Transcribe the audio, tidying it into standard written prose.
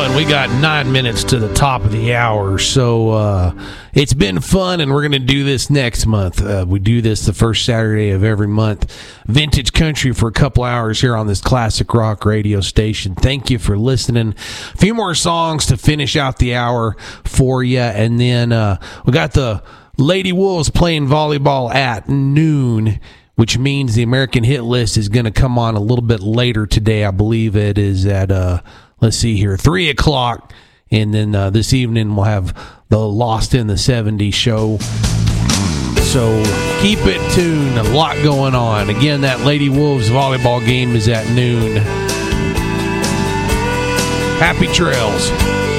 fun. We got 9 minutes to the top of the hour, so it's been fun, and we're going to do this next month. We do this the first Saturday of every month. Vintage country for a couple hours here on this classic rock radio station. Thank you for listening. A few more songs to finish out the hour for you, and then we got the Lady Wolves playing volleyball at noon, which means the American Hit List is going to come on a little bit later today. I believe it is at, let's see here, 3 o'clock. And then this evening we'll have the Lost in the 70s show. So keep it tuned. A lot going on. Again, that Lady Wolves volleyball game is at noon. Happy trails.